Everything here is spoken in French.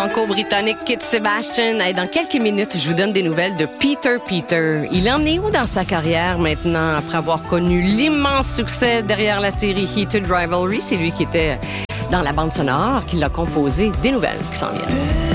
franco-britannique Kit Sebastian. Hey, dans quelques minutes, je vous donne des nouvelles de Peter Peter. Il en est où dans sa carrière maintenant, après avoir connu l'immense succès derrière la série Heated Rivalry? C'est lui qui était dans la bande sonore, qui l'a composé. Des nouvelles qui s'en viennent.